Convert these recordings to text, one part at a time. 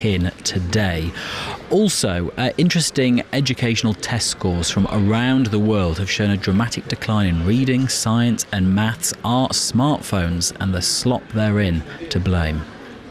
in today. Also, interesting educational test scores from around the world have shown a dramatic decline in reading, science and maths. Are smartphones and the slop therein to blame?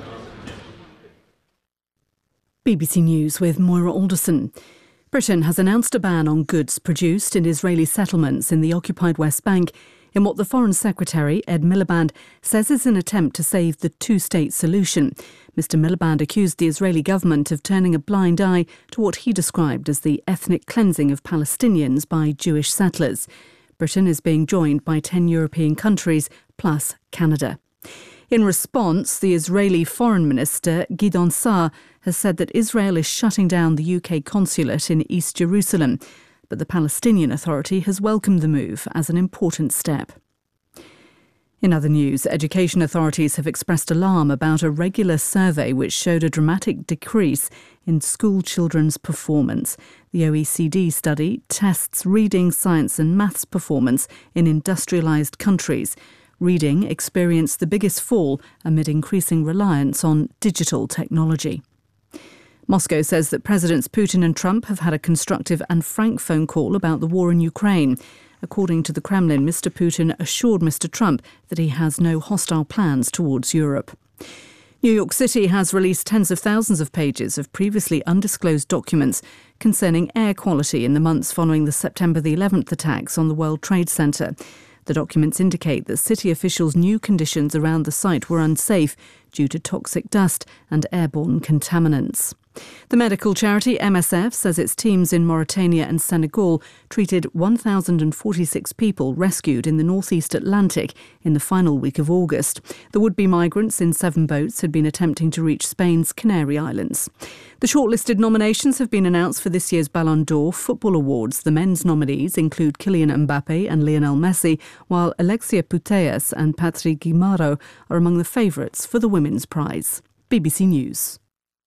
BBC News with Moira Alderson. Britain has announced a ban on goods produced in Israeli settlements in the occupied West Bank in what the Foreign Secretary, Ed Miliband, says is an attempt to save the two-state solution. Mr Miliband accused the Israeli government of turning a blind eye to what he described as the ethnic cleansing of Palestinians by Jewish settlers. Britain is being joined by 10 European countries, plus Canada. In response, the Israeli Foreign Minister, Gideon Saar, has said that Israel is shutting down the UK consulate in East Jerusalem, but the Palestinian Authority has welcomed the move as an important step. In other news, education authorities have expressed alarm about a regular survey which showed a dramatic decrease in school children's performance. The OECD study tests reading, science and maths performance in industrialised countries. Reading experienced the biggest fall amid increasing reliance on digital technology. Moscow says that Presidents Putin and Trump have had a constructive and frank phone call about the war in Ukraine. According to the Kremlin, Mr Putin assured Mr Trump that he has no hostile plans towards Europe. New York City has released tens of thousands of pages of previously undisclosed documents concerning air quality in the months following the September the 11th attacks on the World Trade Center. The documents indicate that city officials knew conditions around the site were unsafe due to toxic dust and airborne contaminants. The medical charity MSF says its teams in Mauritania and Senegal treated 1,046 people rescued in the northeast Atlantic in the final week of August. The would-be migrants in 7 boats had been attempting to reach Spain's Canary Islands. The shortlisted nominations have been announced for this year's Ballon d'Or Football Awards. The men's nominees include Kylian Mbappe and Lionel Messi, while Alexia Putellas and Patrick Guimaraes are among the favourites for the women's prize. BBC News.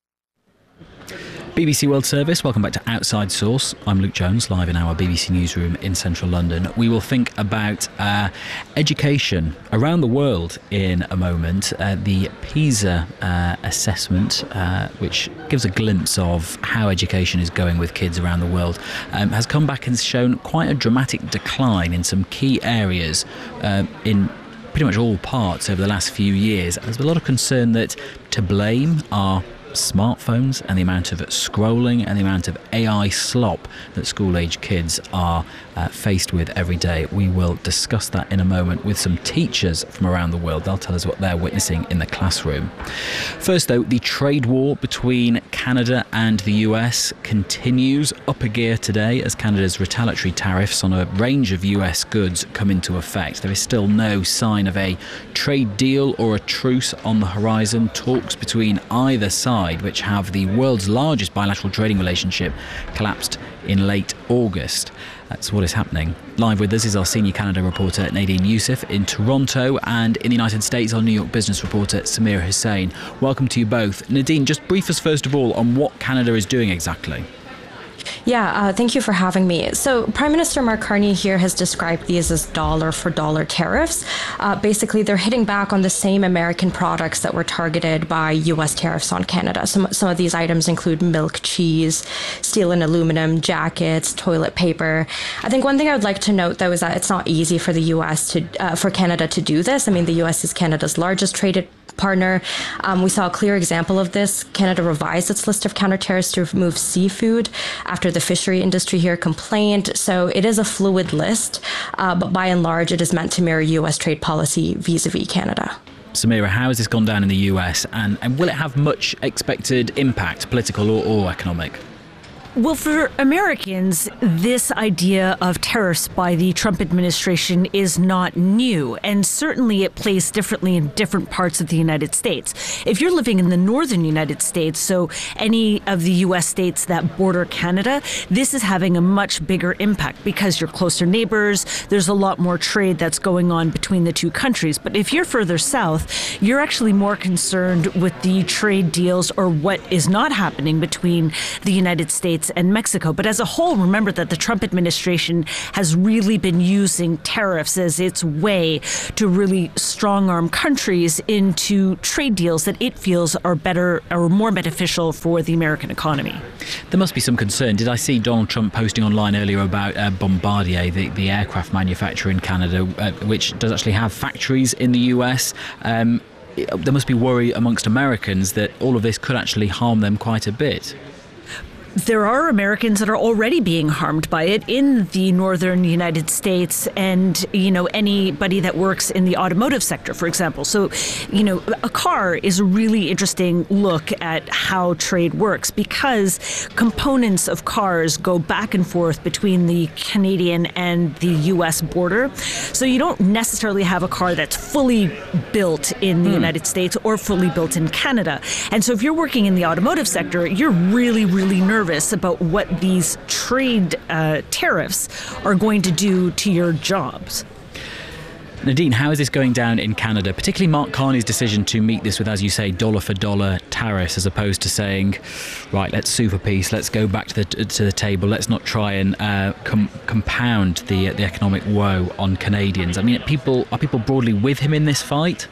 BBC World Service, welcome back to Outside Source. I'm Luke Jones, live in our BBC newsroom in central London. We will think about education around the world in a moment. The PISA assessment, which gives a glimpse of how education is going with kids around the world, has come back and shown quite a dramatic decline in some key areas in pretty much all parts over the last few years. There's a lot of concern that to blame are smartphones and the amount of scrolling and the amount of AI slop that school-age kids are faced with every day. We will discuss that in a moment with some teachers from around the world. They'll tell us what they're witnessing in the classroom. First, though, the trade war between Canada and the US continues up a gear today as Canada's retaliatory tariffs on a range of US goods come into effect. There is still no sign of a trade deal or a truce on the horizon. Talks between either side, which have the world's largest bilateral trading relationship, collapsed in late August. That's what is happening. Live with us is our senior Canada reporter Nadine Youssef in Toronto, and in the United States our New York business reporter Samira Hussain. Welcome to you both. Nadine, just brief us first of all on what Canada is doing exactly. Yeah, thank you for having me. So Prime Minister Mark Carney here has described these as dollar-for-dollar tariffs. Basically, they're hitting back on the same American products that were targeted by U.S. tariffs on Canada. Some of these items include milk, cheese, steel and aluminum, jackets, toilet paper. I think one thing I would like to note, though, is that it's not easy for the U.S. for Canada to do this. I mean, the U.S. is Canada's largest traded partner. We saw a clear example of this. Canada revised its list of counter tariffs to remove seafood after the fishery industry here complained. So it is a fluid list, but by and large, it is meant to mirror U.S. trade policy vis-a-vis Canada. Samira, how has this gone down in the US, and will it have much expected impact, political or economic? Well, for Americans, this idea of tariffs by the Trump administration is not new, and certainly it plays differently in different parts of the United States. If you're living in the northern United States, so any of the U.S. states that border Canada, this is having a much bigger impact because you're closer neighbors. There's a lot more trade that's going on between the two countries. But if you're further south, you're actually more concerned with the trade deals or what is not happening between the United States States and Mexico. But as a whole, remember that the Trump administration has really been using tariffs as its way to really strong-arm countries into trade deals that it feels are better or more beneficial for the American economy. There must be some concern. Did I see Donald Trump posting online earlier about Bombardier, the aircraft manufacturer in Canada, which does actually have factories in the US? There must be worry amongst Americans that all of this could actually harm them quite a bit. There are Americans that are already being harmed by it in the northern United States and, anybody that works in the automotive sector, for example. So, a car is a really interesting look at how trade works because components of cars go back and forth between the Canadian and the U.S. border. So you don't necessarily have a car that's fully built in the United States or fully built in Canada. And so if you're working in the automotive sector, you're really, really nervous about what these trade tariffs are going to do to your jobs. Nadine, how is this going down in Canada, particularly Mark Carney's decision to meet this with, as you say, dollar-for-dollar tariffs, as opposed to saying, right, let's sue for peace, let's go back to the table, let's not try and compound the economic woe on Canadians. I mean, are people broadly with him in this fight?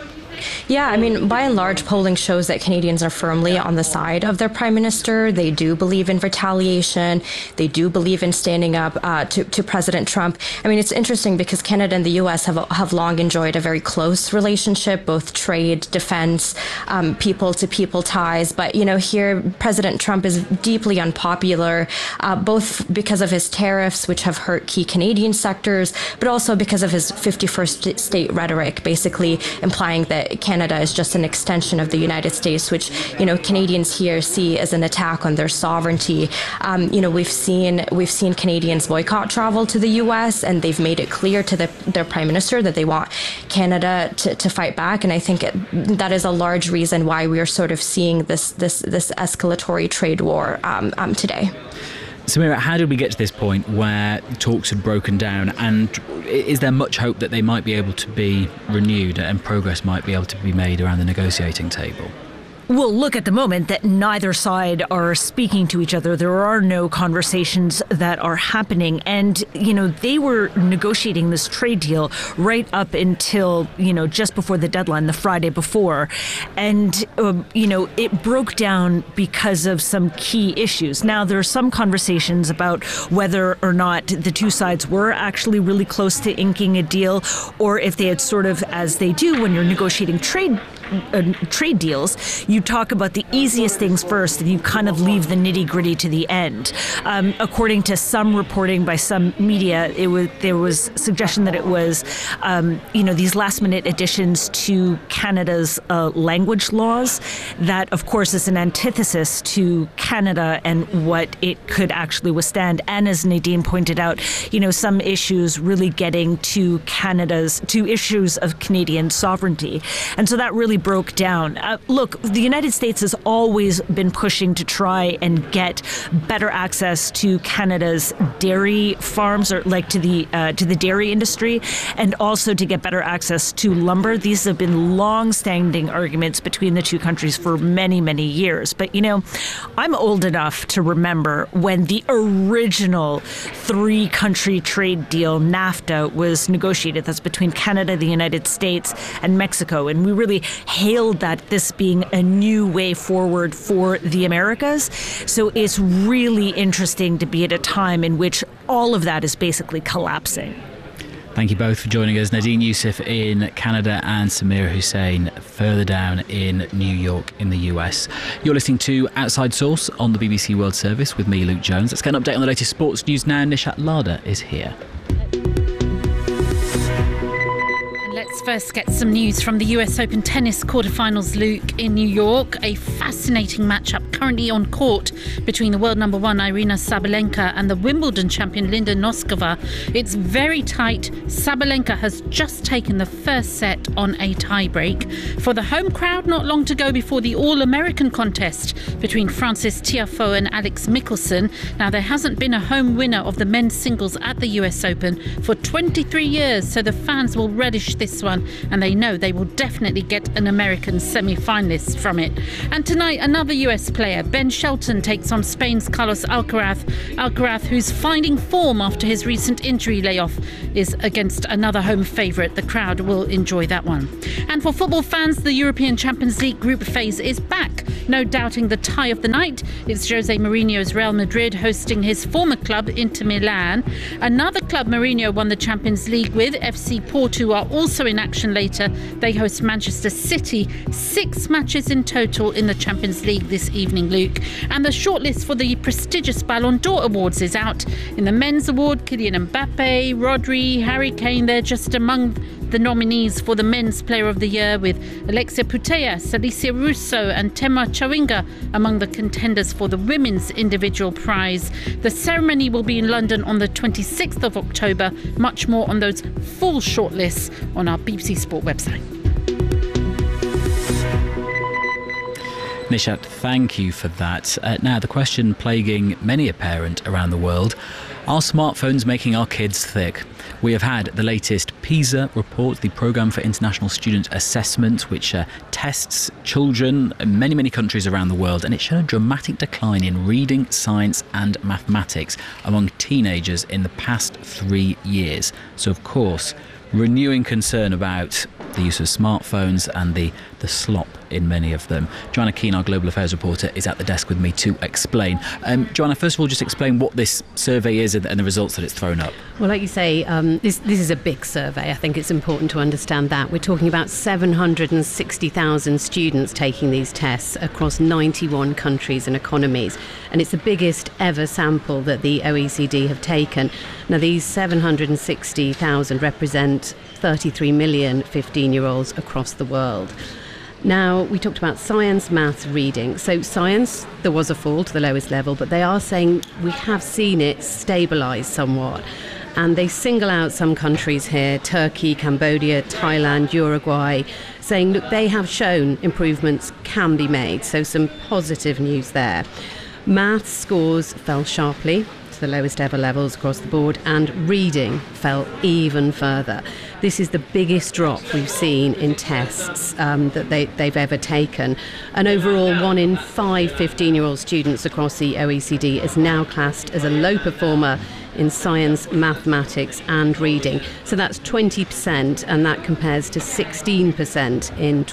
Yeah, I mean, by and large, polling shows that Canadians are firmly on the side of their prime minister. They do believe in retaliation. They do believe in standing up to President Trump. I mean, it's interesting because Canada and the U.S. have long enjoyed a very close relationship, both trade, defense, people-to-people ties. But, here President Trump is deeply unpopular, both because of his tariffs, which have hurt key Canadian sectors, but also because of his 51st state rhetoric, basically implying that Canada is just an extension of the United States, which, Canadians here see as an attack on their sovereignty. We've seen Canadians boycott travel to the U.S. and they've made it clear to their prime minister that they want Canada to fight back. And I think that is a large reason why we are sort of seeing this escalatory trade war today. Samira, how did we get to this point where talks had broken down, and is there much hope that they might be able to be renewed and progress might be able to be made around the negotiating table? Well, look, at the moment that neither side are speaking to each other. There are no conversations that are happening. And, they were negotiating this trade deal right up until, just before the deadline, the Friday before. And, it broke down because of some key issues. Now, there are some conversations about whether or not the two sides were actually really close to inking a deal, or if they had sort of, as they do when you're negotiating trade deals, you talk about the easiest things first and you kind of leave the nitty-gritty to the end. According to some reporting by some media, there was suggestion that it was these last-minute additions to Canada's language laws that, of course, is an antithesis to Canada and what it could actually withstand. And as Nadine pointed out, some issues really getting to issues of Canadian sovereignty. And so that really broke down. Look, the United States has always been pushing to try and get better access to Canada's dairy farms, or to the dairy industry, and also to get better access to lumber. These have been long-standing arguments between the two countries for many, many years. But, I'm old enough to remember when the original three-country trade deal, NAFTA, was negotiated. That's between Canada, the United States, and Mexico. And we really hailed this being a new way forward for the Americas. So it's really interesting to be at a time in which all of that is basically collapsing. Thank you both for joining us. Nadine Youssef in Canada and Samira Hussain further down in New York in the US. You're listening to Outside Source on the BBC World Service with me, Luke Jones. Let's get an update on the latest sports news now. Nishat Lada is here. Let's first get some news from the US Open tennis quarterfinals, Luke, in New York. A fascinating matchup currently on court between the world number one Aryna Sabalenka and the Wimbledon champion Linda Noskova. It's very tight. Sabalenka has just taken the first set on a tiebreak. For the home crowd, not long to go before the All-American contest between Frances Tiafoe and Alex Michelsen. Now, there hasn't been a home winner of the men's singles at the US Open for 23 years, so the fans will relish this one, and they know they will definitely get an American semi-finalist from it. And tonight, another US player, Ben Shelton, takes on Spain's Carlos Alcaraz. Alcaraz, who's finding form after his recent injury layoff, is against another home favourite. The crowd will enjoy that one. And for football fans, the European Champions League group phase is back. No doubting the tie of the night. It's Jose Mourinho's Real Madrid hosting his former club, Inter Milan. Another club Mourinho won the Champions League with, FC Porto, are also in action later. They host Manchester City. 6 matches in total in the Champions League this evening, Luke. And the shortlist for the prestigious Ballon d'Or Awards is out. In the men's award, Kylian Mbappe, Rodri, Harry Kane, they're just among the nominees for the Men's Player of the Year, with Alexia Putellas, Alicia Russo and Tema Chawinga among the contenders for the Women's Individual Prize. The ceremony will be in London on the 26th of October. Much more on those full shortlists on our BBC Sport website. Nishat, thank you for that. Now, the question plaguing many a parent around the world: are smartphones making our kids thick? We have had the latest PISA report, the Programme for International Student Assessment, which tests children in many, many countries around the world, and it showed a dramatic decline in reading, science and mathematics among teenagers in the past 3 years. So, of course, renewing concern about the use of smartphones and the slop in many of them. Joanna Keane, our Global Affairs reporter, is at the desk with me to explain. Joanna, first of all, just explain what this survey is and the results that it's thrown up. Well, like you say, this is a big survey. I think it's important to understand that. We're talking about 760,000 students taking these tests across 91 countries and economies. And it's the biggest ever sample that the OECD have taken. Now, these 760,000 represent 33 million 15-year-olds across the world. Now, we talked about science, maths, reading. So science, there was a fall to the lowest level, but they are saying we have seen it stabilise somewhat. And they single out some countries here, Turkey, Cambodia, Thailand, Uruguay, saying, look, they have shown improvements can be made. So some positive news there. Maths scores fell sharply to the lowest ever levels across the board, and reading fell even further. This is the biggest drop we've seen in tests that they've ever taken. And overall, 1 in 5 15-year-old students across the OECD is now classed as a low performer in science, mathematics and reading. So that's 20%, and that compares to 16% in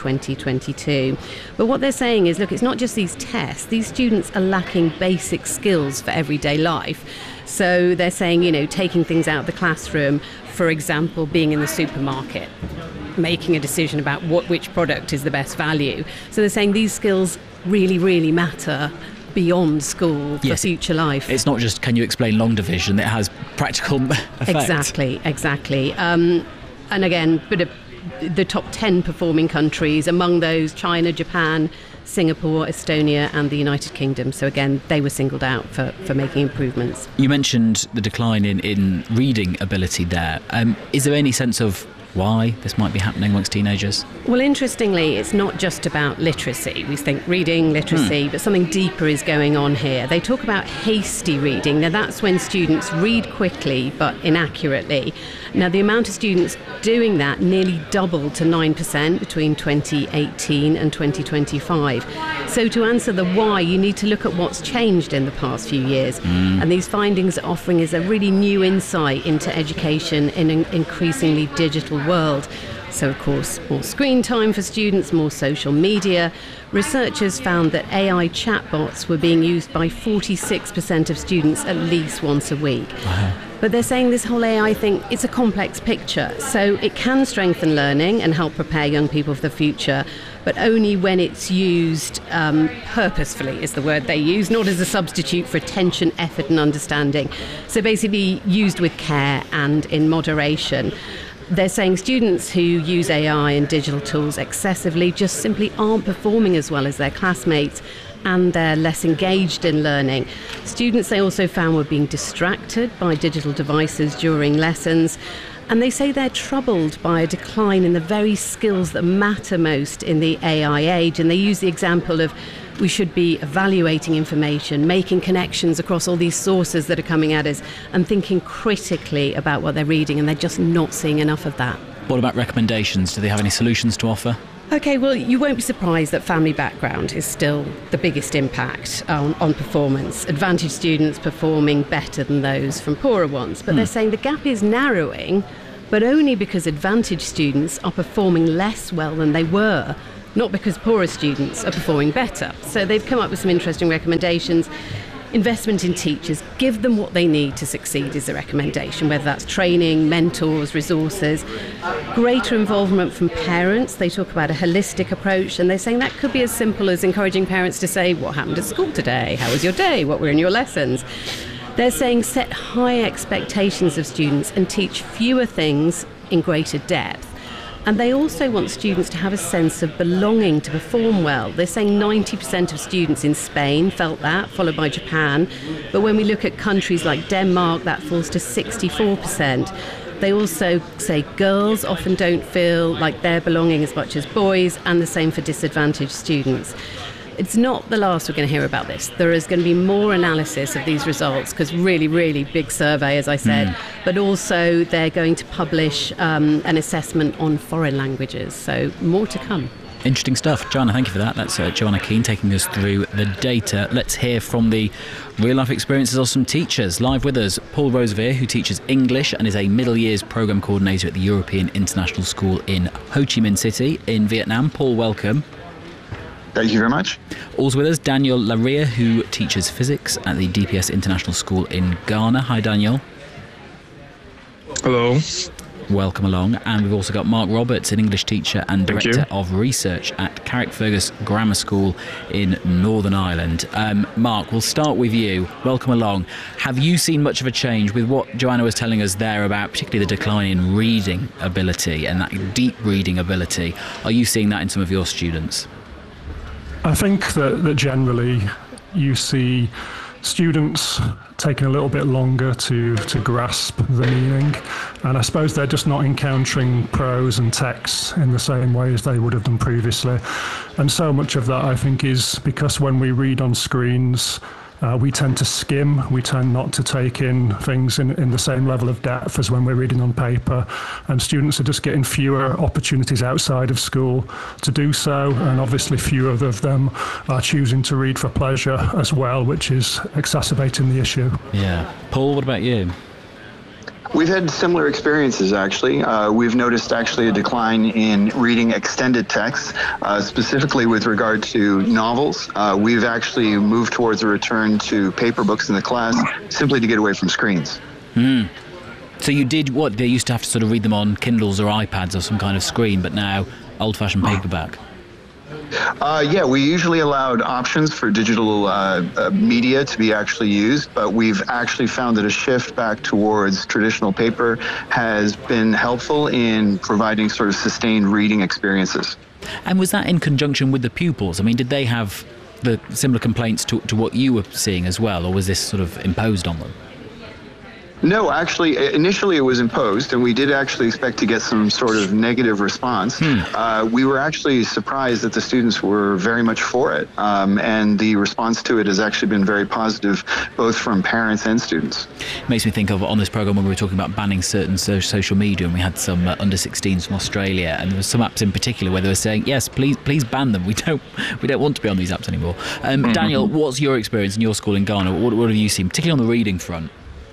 2022. But what they're saying is, look, it's not just these tests. These students are lacking basic skills for everyday life. So they're saying, taking things out of the classroom, for example, being in the supermarket, making a decision about which product is the best value. So they're saying these skills really, really matter beyond school for future life. It's not just can you explain long division, it has practical effect. Exactly. And again, but the top 10 performing countries, among those China, Japan, Singapore, Estonia and the United Kingdom. So again, they were singled out for making improvements. You mentioned the decline in reading ability there. Is there any sense of why this might be happening amongst teenagers? Well, interestingly, it's not just about literacy. We think reading, literacy, but something deeper is going on here. They talk about hasty reading. Now, that's when students read quickly but inaccurately. Now, the amount of students doing that nearly doubled to 9% between 2018 and 2025. So to answer the why, you need to look at what's changed in the past few years. And these findings are offering us a really new insight into education in an increasingly digital world. So, of course, more screen time for students, more social media. Researchers found that AI chatbots were being used by 46% of students at least once a week. Wow. But they're saying this whole AI thing, it's a complex picture. So it can strengthen learning and help prepare young people for the future, but only when it's used purposefully is the word they use, not as a substitute for attention, effort and understanding. So basically used with care and in moderation. They're saying students who use AI and digital tools excessively just simply aren't performing as well as their classmates, and they're less engaged in learning. Students, they also found, were being distracted by digital devices during lessons, and they say they're troubled by a decline in the very skills that matter most in the AI age. And they use the example of we should be evaluating information, making connections across all these sources that are coming at us, and thinking critically about what they're reading, and they're just not seeing enough of that. What about recommendations? Do they have any solutions to offer? Okay, well, you won't be surprised that family background is still the biggest impact on performance. Advantaged students performing better than those from poorer ones. But they're saying the gap is narrowing, but only because advantaged students are performing less well than they were, not because poorer students are performing better. So they've come up with some interesting recommendations. Investment in teachers, give them what they need to succeed is a recommendation, whether that's training, mentors, resources. Greater involvement from parents. They talk about a holistic approach, and they're saying that could be as simple as encouraging parents to say, what happened at school today? How was your day? What were in your lessons? They're saying set high expectations of students and teach fewer things in greater depth. And they also want students to have a sense of belonging to perform well. They're saying 90% of students in Spain felt that, followed by Japan. But when we look at countries like Denmark, that falls to 64%. They also say girls often don't feel like they're belonging as much as boys, and the same for disadvantaged students. It's not the last we're going to hear about this. There is going to be more analysis of these results, because really, really big survey, as I said. But also they're going to publish an assessment on foreign languages. So more to come. Interesting stuff. Joanna, thank you for that. That's Joanna Keane taking us through the data. Let's hear from the real-life experiences of some teachers. Live with us, Paul Roseveare, who teaches English and is a middle years programme coordinator at the European International School in Ho Chi Minh City in Vietnam. Paul, welcome. Thank you very much. Also with us, Daniel Laria, who teaches physics at the DPS International School in Ghana. Hi, Daniel. Hello. Welcome along. And we've also got Mark Roberts, an English teacher and Director of Research at Carrickfergus Grammar School in Northern Ireland. Mark, we'll start with you. Welcome along. Have you seen much of a change with what Joanna was telling us there about particularly the decline in reading ability and that deep reading ability? Are you seeing that in some of your students? I think that generally you see students taking a little bit longer to grasp the meaning, and I suppose they're just not encountering prose and text in the same way as they would have done previously. And so much of that, I think, is because when we read on screens, we tend to skim. We tend not to take in things in the same level of depth as when we're reading on paper. And students are just getting fewer opportunities outside of school to do so. And obviously fewer of them are choosing to read for pleasure as well, which is exacerbating the issue. Yeah. Paul, what about you? We've had similar experiences, actually. We've noticed actually a decline in reading extended texts, specifically with regard to novels. We've actually moved towards a return to paper books in the class simply to get away from screens. So you did what? They used to have to sort of read them on Kindles or iPads or some kind of screen, but now old-fashioned paperback. Yeah, we usually allowed options for digital media to be actually used, but we've actually found that a shift back towards traditional paper has been helpful in providing sort of sustained reading experiences. And was that in conjunction with the pupils? I mean, did they have the similar complaints to what you were seeing as well, or was this sort of imposed on them? No, actually, initially it was imposed, and we did actually expect to get some sort of negative response. We were actually surprised that the students were very much for it, and the response to it has actually been very positive, both from parents and students. Makes me think of on this programme when we were talking about banning certain social media, and we had some under-16s from Australia, and there were some apps in particular where they were saying, yes, please ban them. We don't want to be on these apps anymore. Daniel, what's your experience in your school in Ghana? What have you seen, particularly on the reading front?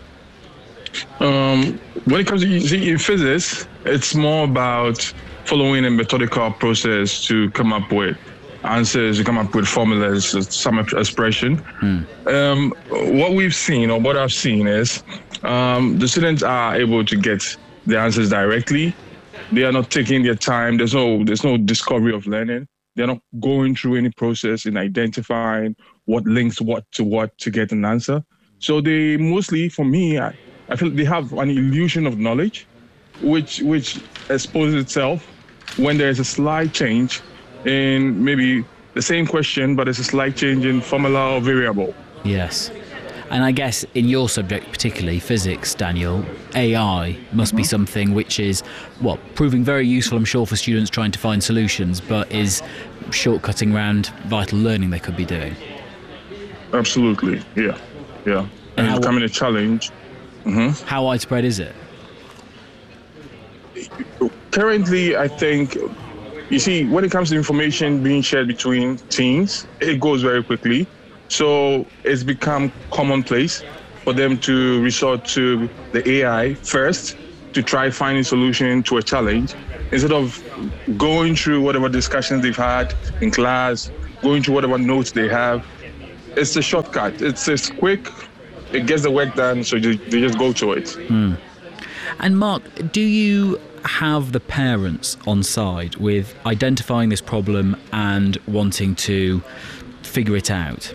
When it comes to physics, it's more about following a methodical process to come up with answers, to come up with formulas, some expression. What we've seen, or what I've seen, is the students are able to get the answers directly. They are not taking their time. There's no discovery of learning. They're not going through any process in identifying what links what to get an answer. So they mostly, for me, I feel they have an illusion of knowledge, which exposes itself when there is a slight change in maybe the same question, but it's a slight change in formula or variable. Yes. And I guess in your subject, particularly physics, Daniel, AI must be something which is, proving very useful, I'm sure, for students trying to find solutions, but is shortcutting around vital learning they could be doing. Absolutely, yeah. And it's becoming a challenge. How widespread is it? Currently, I think, you see, when it comes to information being shared between teens, it goes very quickly. So it's become commonplace for them to resort to the AI first to try finding solution to a challenge instead of going through whatever discussions they've had in class, going through whatever notes they have. It's a shortcut. It's quick. It gets the work done, so they just go to it. And Mark, do you have the parents on side with identifying this problem and wanting to figure it out?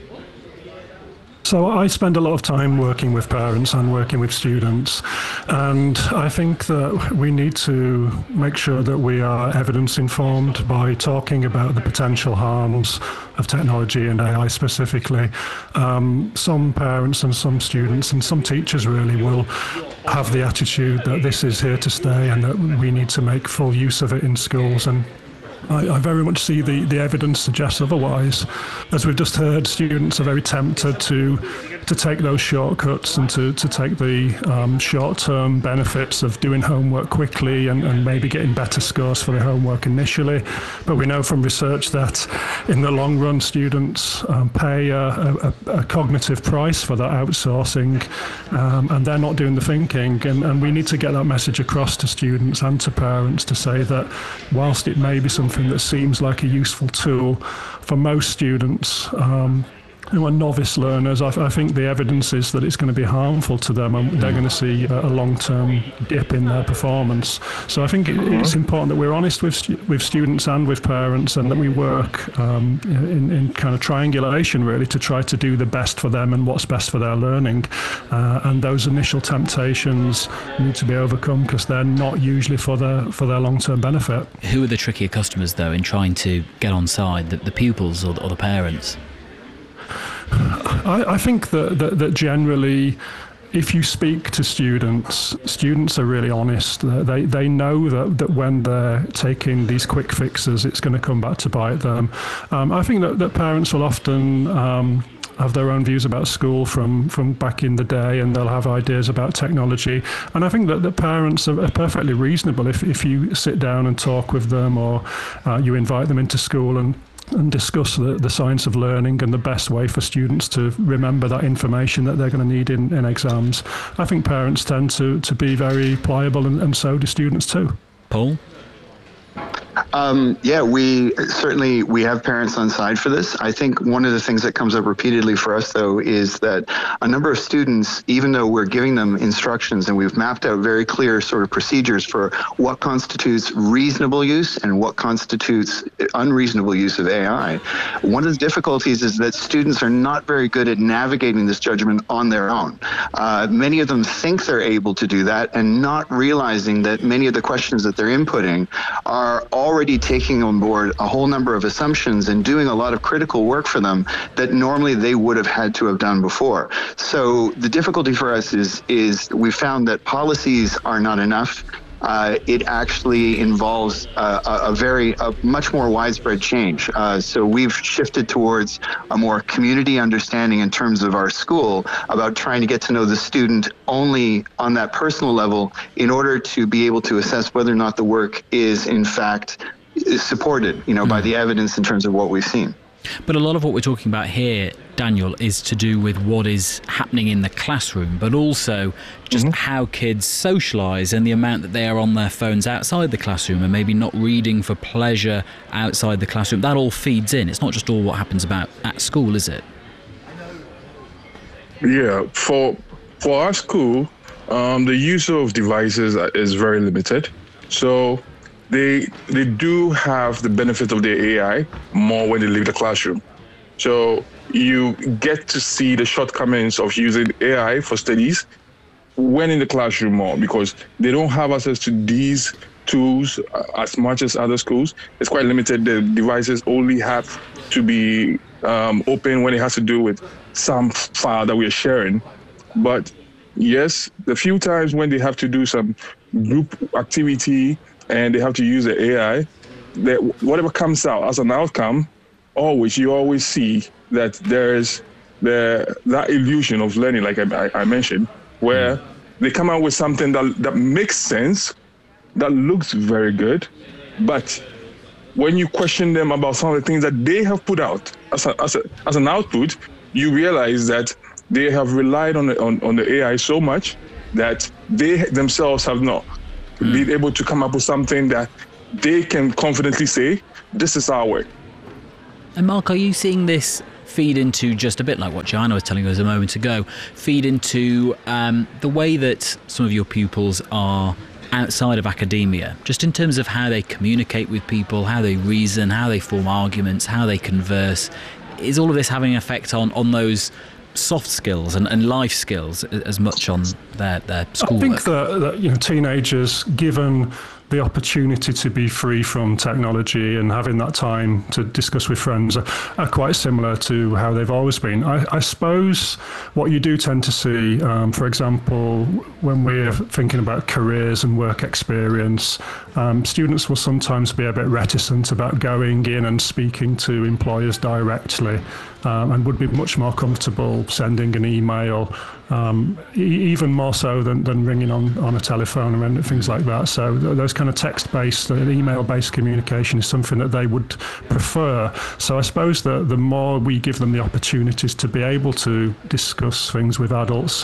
So I spend a lot of time working with parents and working with students, and I think that we need to make sure that we are evidence informed by talking about the potential harms of technology and AI specifically. Some parents and some students and some teachers really will have the attitude that this is here to stay and that we need to make full use of it in schools, and I very much see the evidence suggests otherwise. As we've just heard, students are very tempted to take those shortcuts and to take the short-term benefits of doing homework quickly and maybe getting better scores for their homework initially. But we know from research that in the long run, students pay a cognitive price for that outsourcing, and they're not doing the thinking. And we need to get that message across to students and to parents to say that whilst it may be something that seems like a useful tool, for most students who are novice learners, I think the evidence is that it's going to be harmful to them, and they're going to see a long-term dip in their performance. So I think it's important that we're honest with students and with parents, and that we work in kind of triangulation really to try to do the best for them and what's best for their learning. And those initial temptations need to be overcome because they're not usually for their long-term benefit. Who are the trickier customers though in trying to get on side, the pupils or the parents? I think that generally, if you speak to students are really honest. They know that when they're taking these quick fixes, it's going to come back to bite them. I think that parents will often have their own views about school from back in the day, and they'll have ideas about technology. And I think that the parents are perfectly reasonable if you sit down and talk with them, or you invite them into school and discuss the science of learning and the best way for students to remember that information that they're going to need in exams. I think parents tend to be very pliable, and so do students too. Paul? Yeah, we have parents on side for this. I think one of the things that comes up repeatedly for us, though, is that a number of students, even though we're giving them instructions and we've mapped out very clear sort of procedures for what constitutes reasonable use and what constitutes unreasonable use of AI, one of the difficulties is that students are not very good at navigating this judgment on their own. Many of them think they're able to do that and not realizing that many of the questions that they're inputting are already taking on board a whole number of assumptions and doing a lot of critical work for them that normally they would have had to have done before. So the difficulty for us is we found that policies are not enough. It actually involves a much more widespread change. So we've shifted towards a more community understanding in terms of our school about trying to get to know the student only on that personal level in order to be able to assess whether or not the work is in fact supported, by the evidence in terms of what we've seen. But a lot of what we're talking about here, Daniel, is to do with what is happening in the classroom, but also just how kids socialise and the amount that they are on their phones outside the classroom and maybe not reading for pleasure outside the classroom. That all feeds in. It's not just all what happens at school, is it? Yeah, for our school, the use of devices is very limited. So they do have the benefit of the AI more when they leave the classroom. So you get to see the shortcomings of using AI for studies when in the classroom more, because they don't have access to these tools as much as other schools. It's quite limited. The devices only have to be open when it has to do with some file that we're sharing. But yes, the few times when they have to do some group activity and they have to use the AI, whatever comes out as an outcome, you always see that there's that illusion of learning, like I mentioned, where they come out with something that makes sense, that looks very good, but when you question them about some of the things that they have put out as an output, you realize that they have relied on the AI so much that they themselves have not been able to come up with something that they can confidently say, this is our work. And Mark, are you seeing this feed into, just a bit like what Joanna was telling us a moment ago, feed into the way that some of your pupils are outside of academia, just in terms of how they communicate with people, how they reason, how they form arguments, how they converse? Is all of this having an effect on those soft skills and life skills as much on their schoolwork? I think that teenagers, given the opportunity to be free from technology and having that time to discuss with friends, are quite similar to how they've always been. I suppose what you do tend to see, for example, when we're thinking about careers and work experience, students will sometimes be a bit reticent about going in and speaking to employers directly, and would be much more comfortable sending an email, even more so than ringing on a telephone and things like that. So those kind of text-based, email-based communication is something that they would prefer. So I suppose that the more we give them the opportunities to be able to discuss things with adults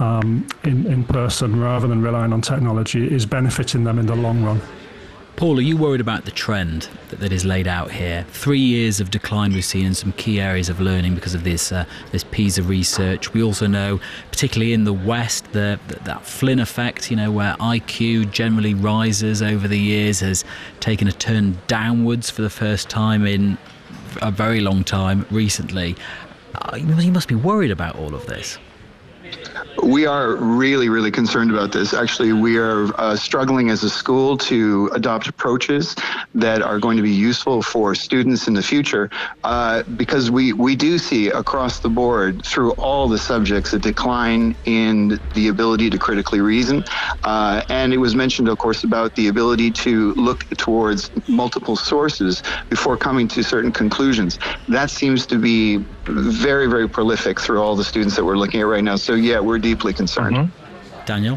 in person rather than relying on technology is benefiting them in the long run. Paul, are you worried about the trend that is laid out here? 3 years of decline we've seen in some key areas of learning because of this PISA research. We also know, particularly in the West, that Flynn effect, where IQ generally rises over the years, has taken a turn downwards for the first time in a very long time recently. You must be worried about all of this. We are really, really concerned about this. Actually, we are struggling as a school to adopt approaches that are going to be useful for students in the future, because we do see across the board through all the subjects a decline in the ability to critically reason. And it was mentioned, of course, about the ability to look towards multiple sources before coming to certain conclusions. That seems to be very, very prolific through all the students that we're looking at right now. So yeah, we're deeply concerned. Mm-hmm. Daniel?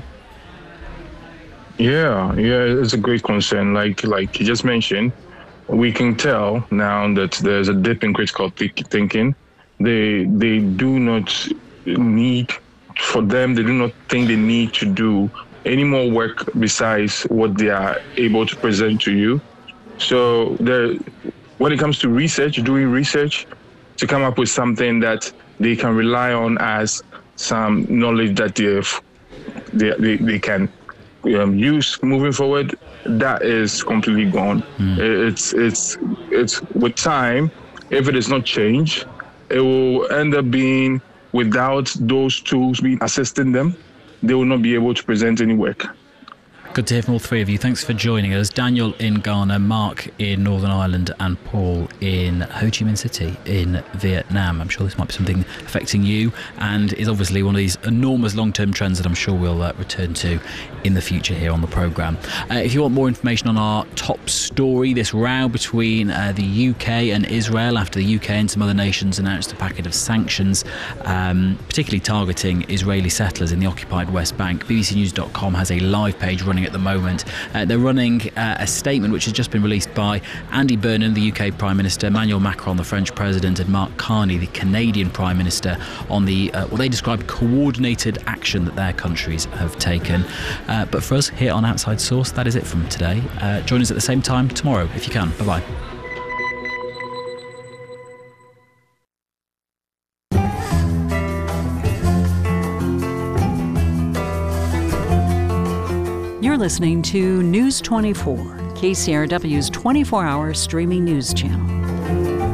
Yeah, it's a great concern. Like you just mentioned, we can tell now that there's a dip in critical thinking. They do not need, for them, they do not think they need to do any more work besides what they are able to present to you. So when it comes to doing research, to come up with something that they can rely on as some knowledge that they can use moving forward, that is completely gone. It's with time, if it is not changed, it will end up being, without those tools being assisting them, they will not be able to present any work. Good to hear from all three of you. Thanks for joining us. Daniel in Ghana, Mark in Northern Ireland, and Paul in Ho Chi Minh City in Vietnam. I'm sure this might be something affecting you, and is obviously one of these enormous long-term trends that I'm sure we'll return to in the future here on the programme. If you want more information on our top story, this row between the UK and Israel after the UK and some other nations announced a packet of sanctions, particularly targeting Israeli settlers in the occupied West Bank, bbcnews.com has a live page running at the moment. They're running a statement which has just been released by Andy Burnham, the UK Prime Minister, Emmanuel Macron, the French President, and Mark Carney, the Canadian Prime Minister, on the what they describe coordinated action that their countries have taken. But for us here on Outside Source, that is it from today. Join us at the same time tomorrow if you can. Bye-bye. You're listening to News 24, KCRW's 24-hour streaming news channel.